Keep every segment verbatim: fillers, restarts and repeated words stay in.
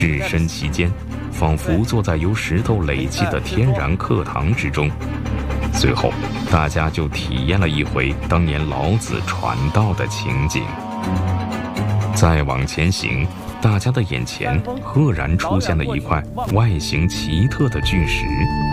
置身其间，仿佛坐在由石头垒砌的天然课堂之中。随后，大家就体验了一回当年老子传道的情景。再往前行，大家的眼前赫然出现了一块外形奇特的巨石。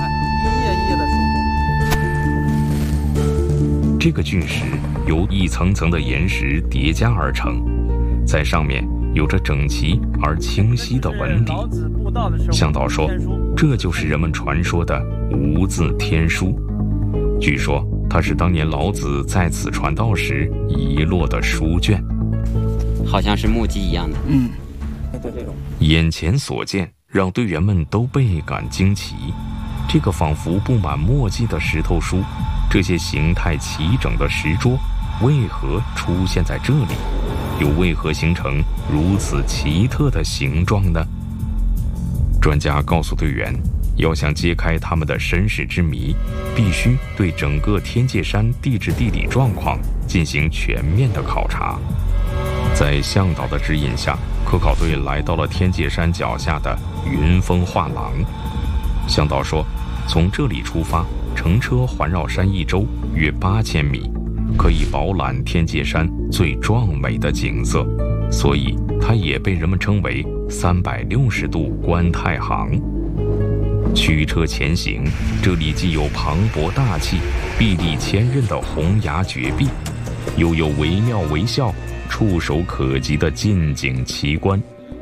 这个巨石由一层层的岩石叠加而成，在上面有着整齐而清晰的纹理。向导说，这就是人们传说的无字天书。据说它是当年老子在此传道时遗落的书卷， 好像是木屐一样的。 嗯， 眼前所见让队员们都倍感惊奇。这个仿佛布满墨迹的石头书，这些形态齐整的石桌，为何出现在这里？又为何形成如此奇特的形状呢？专家告诉队员，要想揭开他们的身世之谜，必须对整个天界山地质地理状况进行全面的考察。在向导的指引下，科考队来到了天界山脚下的云峰画廊。向导说，从这里出发，乘车环绕山一周，约八千米，可以饱览天界山最壮美的景色，所以它也被人们称为三百六十度观太行。驱车前行，这里既有磅礴大气、臂力千仞的洪崖绝壁，又有惟妙惟肖、触手可及的近景奇观。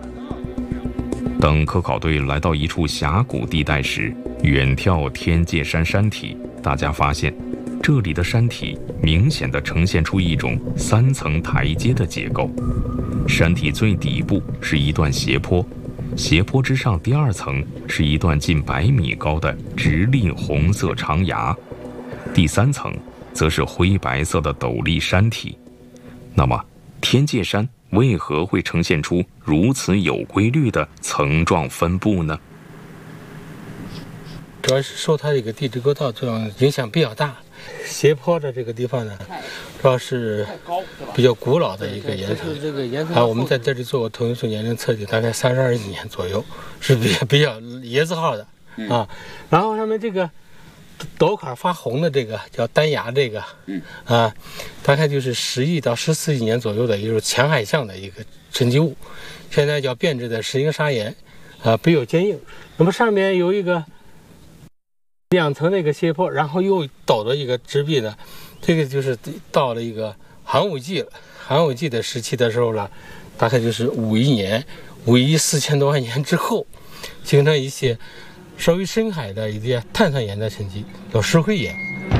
等科考队来到一处峡谷地带时，远眺天界山山体，大家发现这里的山体明显地呈现出一种三层台阶的结构。山体最底部是一段斜坡，斜坡之上第二层是一段近百米高的直立红色长崖，第三层则是灰白色的陡立山体。那么天界山为何会呈现出如此有规律的层状分布呢？ 主要是受它这个地质构造作用影响比较大。斜坡的这个地方呢，主要是比较古老的一个岩层啊，我们在这里做过同素年龄测定，大概三十二亿年左右，是比较比较椰子号的啊。然后上面这个陡坎发红的这个叫丹崖，这个啊，大概就是十亿到十四亿年左右的一种浅海象的一个沉积物，现在叫变质的石英砂岩啊，比较坚硬。那么上面有一个两层的一个斜坡，然后又陡的一个直壁呢，这个就是到了一个寒武纪了。寒武纪的时期的时候呢，大概就是五亿年，五亿四千多万年之后，形成一些稍微深海的一些碳酸盐的沉积，叫石灰岩。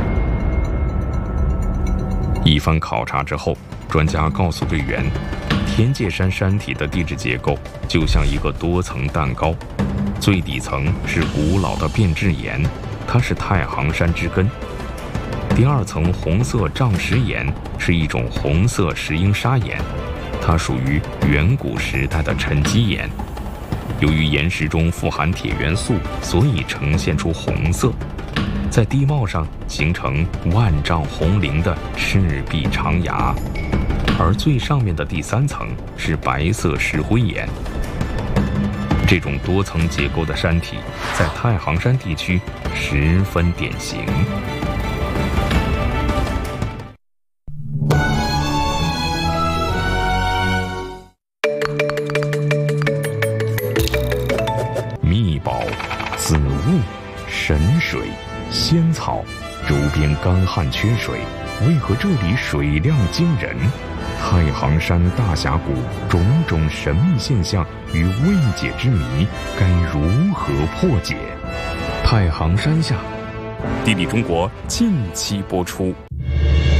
一番考察之后，专家告诉队员，天界山山体的地质结构就像一个多层蛋糕，最底层是古老的变质岩，它是太行山之根。第二层红色障石岩是一种红色石英砂岩，它属于远古时代的沉积岩。由于岩石中富含铁元素，所以呈现出红色，在地貌上形成万丈红岭的赤壁长崖。而最上面的第三层是白色石灰岩。这种多层结构的山体在太行山地区十分典型。秘宝、子物、神水、仙草，周边干旱缺水，为何这里水量惊人？太行山大峡谷种种神秘现象与未解之谜，该如何破解？太行山下，地理中国近期播出。